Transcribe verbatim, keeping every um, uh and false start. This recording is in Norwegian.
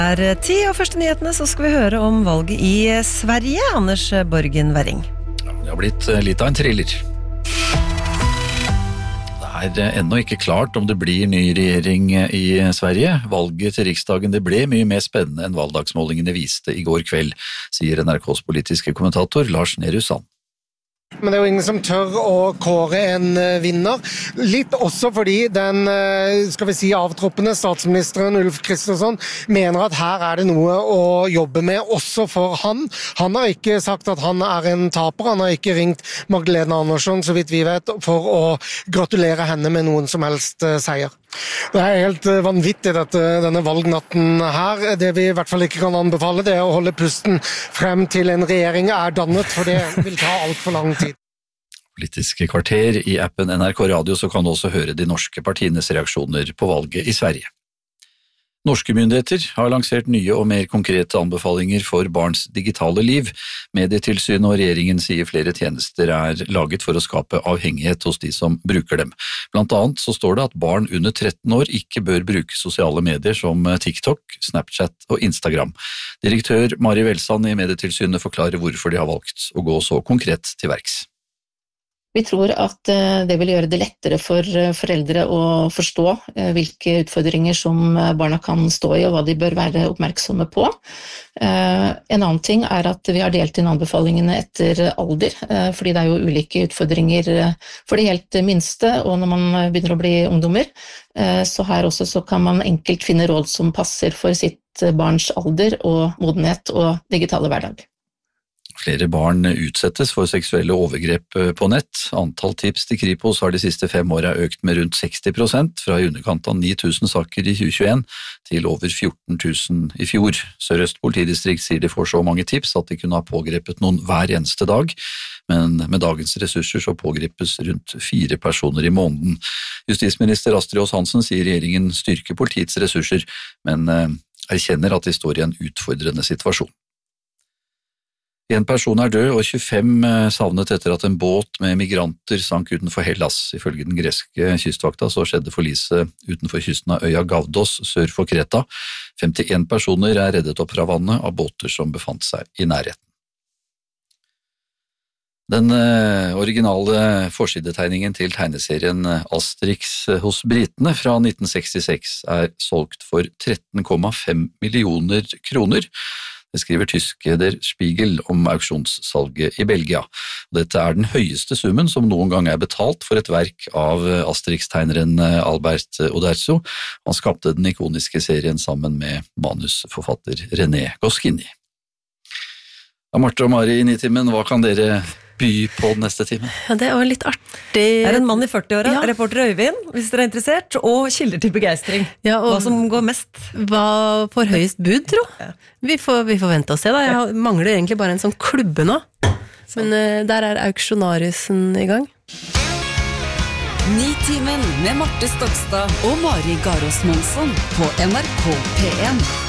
Er ti og første nyhetene, så skal vi høre om valget i Sverige. Anders Borgen Werring. Det har blitt litt av en thriller. Det er ennå ikke klart om det blir ny regjering i Sverige. Valget til Riksdagen det ble mye mer spennende enn valgdagsmålingene viste i går kveld, sier N R K's politiske kommentator Lars Nehru Sand. Men det er jo ingen som tør å kåre en vinner. Litt også fordi den, skal vi si, avtroppende statsministeren Ulf Kristersson mener at her er det noe å jobbe med, også for han. Han har ikke sagt at han er en taper, han har ikke ringt Magdalena Andersson, så vidt vi vet, for å gratulere henne med noen som helst seier. Det er helt vanvittig dette, denne valgnatten her. Det vi i hvert fall ikke kan anbefale, det er å holde pusten frem til en regjering er dannet, for det vil ta alt for lang tid. Politiske kvarter i appen N R K Radio, så kan du også høre de norske partienes reaksjoner på valget i Sverige. Norske myndigheter har lansert nye og mer konkrete anbefalinger for barns digitale liv. Medietilsynet og regjeringen sier flere tjenester er laget for å skape avhengighet hos de som bruker dem. Blant annet så står det at barn under tretten år ikke bør bruke sosiale medier som TikTok, Snapchat og Instagram. Direktør Mari Welsand i Medietilsynet forklarer hvorfor de har valgt å gå så konkret til verks. Vi tror at det vil gjøre det lettere for foreldre å forstå hvilke utfordringer som barna kan stå i og hva de bør være oppmerksomme på. En annen ting er at vi har delt inn anbefalingene etter alder, fordi det er jo ulike utfordringer for de helt minste, og når man begynner å bli ungdommer, så her også så kan man enkelt finne råd som passer for sitt barns alder og modenhet og digitale hverdag. Flere barn utsettes for seksuelle overgrep på nett. Antall tips til Kripos har de siste fem årene økt med rundt seksti prosent, fra i underkant av ni tusen saker i tjue tjueen til over fjorten tusen i fjor. Sør-Øst politidistrikt sier de får så mange tips at de kunne ha pågrepet noen hver eneste dag, men med dagens ressurser så pågripes rundt fire personer i måneden. Justisminister Astrid Aas Hansen sier regjeringen styrker politiets ressurser, men erkjenner at de står i en utfordrende situasjon. En person er død, og tjuefem savnet etter at en båt med migranter sank utenfor Hellas. Ifølge den greske kystvakta så skjedde forliset utenfor kysten av øya Gavdos sør for Kreta. femtien personer er reddet opp fra vannet av båter som befant seg i nærheten. Den originale forsidetegningen til tegneserien Asterix hos britene fra nitten sekstiseks er solgt for tretten komma fem millioner kroner. Det skriver tyske Der Spiegel om auksjonssalget i Belgia. Dette er den høyeste summen som noen gang er betalt for et verk av Asterix-tegneren Albert Uderzo. Han skapte den ikoniske serien sammen med manusforfatter René Goscinny. Ja, Marte og Mari i Nitimen, hva kan dere by på neste time? Ja, det var litt artig. Det er en mann i førti-åra, ja. Reporter Øyvind, hvis dere er interessert, og kilder til begeistring. Ja, og hva som går mest. Hva får høyest bud, tro? Ja. Vi, får, vi får vente og se da. Jeg mangler egentlig bare en sånn klubbe nå. Men uh, der er auksjonariusen i gang. Nitimen med Marte Stokstad og Mari Garås Monsson på N R K P en.